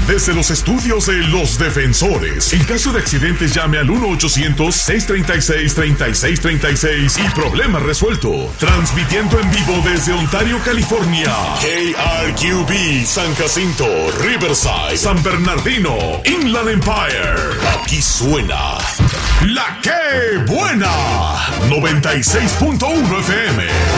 Desde los estudios de Los Defensores. En caso de accidentes, llame al 1-800-636-3636 y problema resuelto. Transmitiendo en vivo desde Ontario, California. KRQB, San Jacinto, Riverside, San Bernardino, Inland Empire. Aquí suena La Que Buena, 96.1 FM.